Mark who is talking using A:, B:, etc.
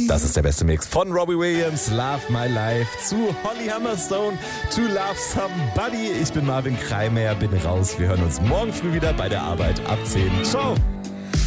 A: Das ist der beste Mix von Robbie Williams, Love My Life, zu Holly Hammerstone, To Love Somebody. Ich bin Marvin Kreimeyer, bin raus. Wir hören uns morgen früh wieder bei der Arbeit ab 10. Ciao!